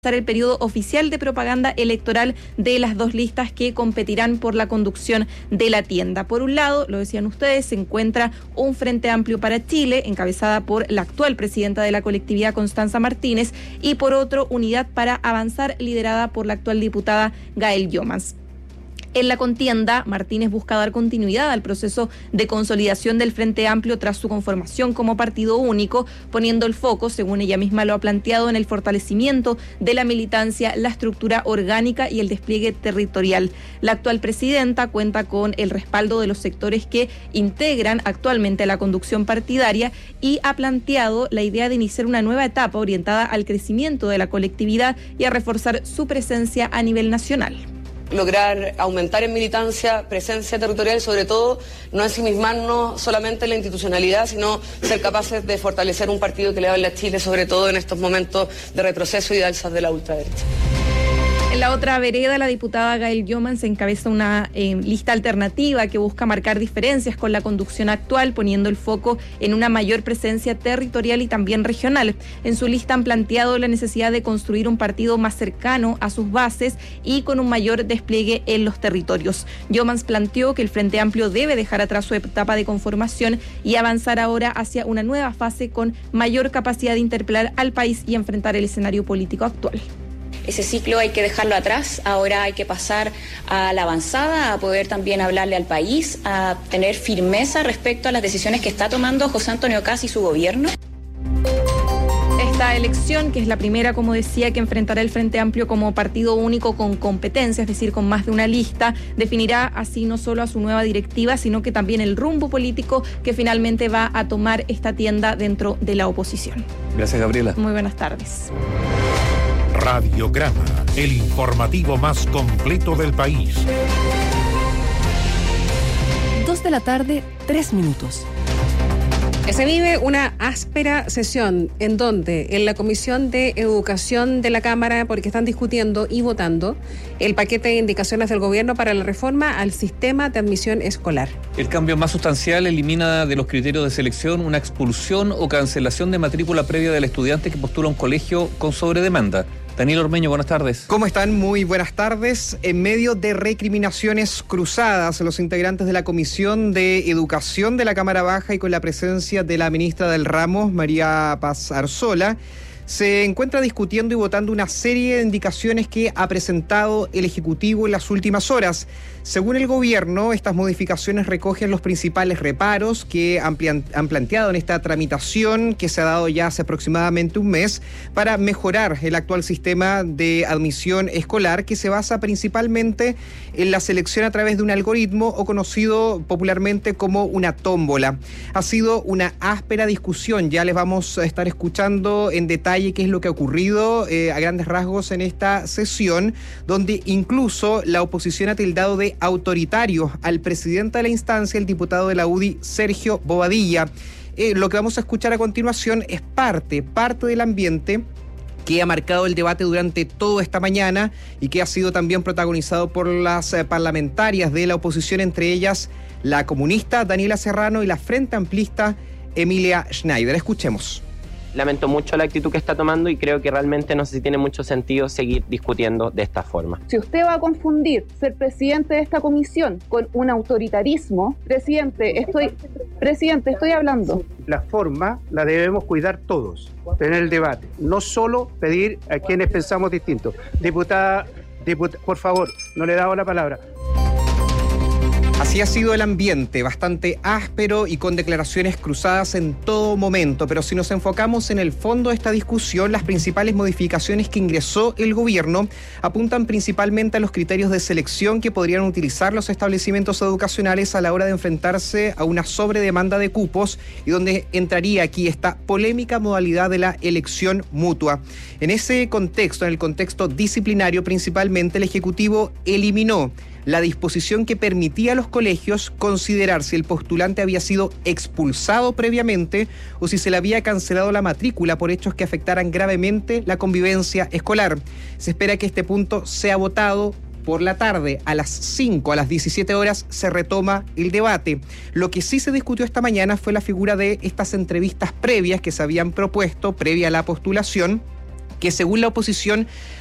el periodo oficial de propaganda electoral de las dos listas que competirán por la conducción de la tienda. Por un lado, lo decían ustedes, se encuentra un Frente Amplio para Chile, encabezada por la actual presidenta de la colectividad, Constanza Martínez, y por otro, Unidad para Avanzar, liderada por la actual diputada Gael Llomans. En la contienda, Martínez busca dar continuidad al proceso de consolidación del Frente Amplio tras su conformación como partido único, poniendo el foco, según ella misma lo ha planteado, en el fortalecimiento de la militancia, la estructura orgánica y el despliegue territorial. La actual presidenta cuenta con el respaldo de los sectores que integran actualmente la conducción partidaria y ha planteado la idea de iniciar una nueva etapa orientada al crecimiento de la colectividad y a reforzar su presencia a nivel nacional. Lograr aumentar en militancia, presencia territorial y sobre todo no ensimismarnos solamente en la institucionalidad, sino ser capaces de fortalecer un partido que le hable a Chile, sobre todo en estos momentos de retroceso y de alzas de la ultraderecha. En la otra vereda, la diputada Gael Llomans encabeza una lista alternativa que busca marcar diferencias con la conducción actual, poniendo el foco en una mayor presencia territorial y también regional. En su lista han planteado la necesidad de construir un partido más cercano a sus bases y con un mayor despliegue en los territorios. Llomans planteó que el Frente Amplio debe dejar atrás su etapa de conformación y avanzar ahora hacia una nueva fase con mayor capacidad de interpelar al país y enfrentar el escenario político actual. Ese ciclo hay que dejarlo atrás, ahora hay que pasar a la avanzada, a poder también hablarle al país, a tener firmeza respecto a las decisiones que está tomando José Antonio Kast y su gobierno. Esta elección, que es la primera, como decía, que enfrentará el Frente Amplio como partido único con competencia, es decir, con más de una lista, definirá así no solo a su nueva directiva, sino que también el rumbo político que finalmente va a tomar esta tienda dentro de la oposición. Gracias, Gabriela. Muy buenas tardes. Radiograma, el informativo más completo del país. 2:03 p.m. Se vive una áspera sesión en donde en la Comisión de Educación de la Cámara, porque están discutiendo y votando el paquete de indicaciones del gobierno para la reforma al sistema de admisión escolar. El cambio más sustancial elimina de los criterios de selección una expulsión o cancelación de matrícula previa del estudiante que postula un colegio con sobredemanda. Daniel Ormeño, buenas tardes. ¿Cómo están? Muy buenas tardes. En medio de recriminaciones cruzadas, los integrantes de la Comisión de Educación de la Cámara Baja y con la presencia de la ministra del ramo, María Paz Arzola, se encuentra discutiendo y votando una serie de indicaciones que ha presentado el Ejecutivo en las últimas horas. Según el gobierno, estas modificaciones recogen los principales reparos que han planteado en esta tramitación que se ha dado ya hace aproximadamente un mes para mejorar el actual sistema de admisión escolar, que se basa principalmente en la selección a través de un algoritmo o conocido popularmente como una tómbola. Ha sido una áspera discusión, ya les vamos a estar escuchando en detalle qué es lo que ha ocurrido a grandes rasgos en esta sesión, donde incluso la oposición ha tildado de autoritario al presidente de la instancia, el diputado de la UDI, Sergio Bobadilla. Lo que vamos a escuchar a continuación es parte del ambiente que ha marcado el debate durante toda esta mañana y que ha sido también protagonizado por las parlamentarias de la oposición, entre ellas la comunista Daniela Serrano y la frente amplista Emilia Schneider. Escuchemos. Lamento mucho la actitud que está tomando y creo que realmente no sé si tiene mucho sentido seguir discutiendo de esta forma. Si usted va a confundir ser presidente de esta comisión con un autoritarismo, presidente, estoy hablando. La forma la debemos cuidar todos, tener el debate, no solo pedir a quienes pensamos distinto. Diputada, por favor, no le he dado la palabra. Así ha sido el ambiente, bastante áspero y con declaraciones cruzadas en todo momento, pero si nos enfocamos en el fondo de esta discusión, las principales modificaciones que ingresó el gobierno apuntan principalmente a los criterios de selección que podrían utilizar los establecimientos educacionales a la hora de enfrentarse a una sobredemanda de cupos y donde entraría aquí esta polémica modalidad de la elección mutua. En ese contexto, en el contexto disciplinario principalmente, el Ejecutivo eliminó la disposición que permitía a los colegios considerar si el postulante había sido expulsado previamente o si se le había cancelado la matrícula por hechos que afectaran gravemente la convivencia escolar. Se espera que este punto sea votado por la tarde. A las 5, a las 17 horas, se retoma el debate. Lo que sí se discutió esta mañana fue la figura de estas entrevistas previas que se habían propuesto previa a la postulación, que según la oposición